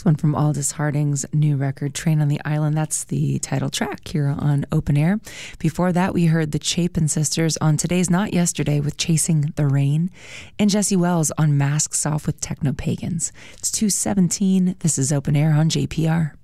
This one from Aldous Harding's new record, Train on the Island. That's the title track here on Open Air. Before that, we heard the Chapin Sisters on Today's Not Yesterday with Chasing the Rain, and Jesse Wells on Masks Off with Techno Pagans. It's 2:17. This is Open Air on JPR.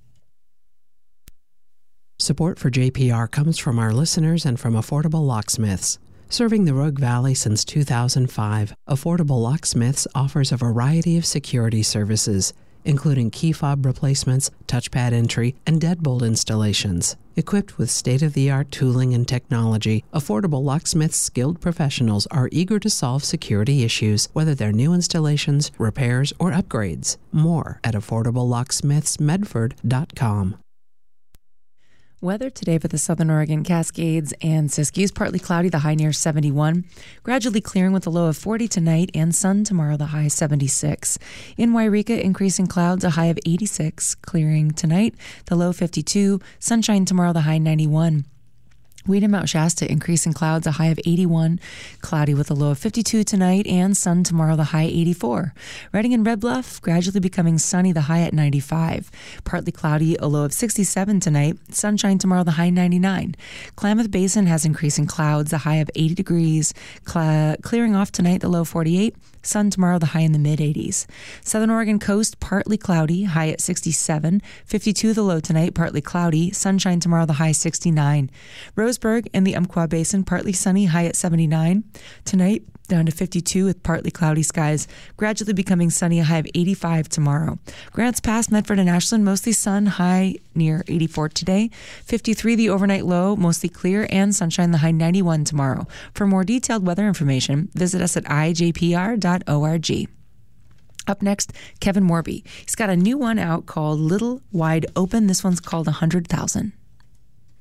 Support for JPR comes from our listeners and from Affordable Locksmiths. Serving the Rogue Valley since 2005, Affordable Locksmiths offers a variety of security services, including key fob replacements, touchpad entry, and deadbolt installations. Equipped with state-of-the-art tooling and technology, Affordable Locksmiths' skilled professionals are eager to solve security issues, whether they're new installations, repairs, or upgrades. More at AffordableLocksmithsMedford.com. Weather today for the Southern Oregon Cascades and Siskiyous, partly cloudy, the high near 71. Gradually clearing with a low of 40 tonight, and sun tomorrow, the high 76. In Wairika, increasing clouds, a high of 86. Clearing tonight, the low 52. Sunshine tomorrow, the high 91. Weed and Mount Shasta, increasing clouds, a high of 81. Cloudy with a low of 52 tonight, and sun tomorrow, the high 84. Redding and Red Bluff, gradually becoming sunny, the high at 95. Partly cloudy, a low of 67 tonight. Sunshine tomorrow, the high 99. Klamath Basin has increasing clouds, a high of 80 degrees. Clearing off tonight, the low 48. Sun tomorrow, the high in the mid-80s. Southern Oregon coast, partly cloudy, high at 67. 52 the low tonight, partly cloudy. Sunshine tomorrow, the high 69. Roseburg and the Umpqua Basin, partly sunny, high at 79. Tonight, down to 52 with partly cloudy skies. Gradually becoming sunny, a high of 85 tomorrow. Grants Pass, Medford and Ashland, mostly sun, high near 84 today. 53 the overnight low, mostly clear, and sunshine, the high 91 tomorrow. For more detailed weather information, visit us at ijpr.org. Up next, Kevin Morby. He's got a new one out called Little Wide Open. This one's called 100,000.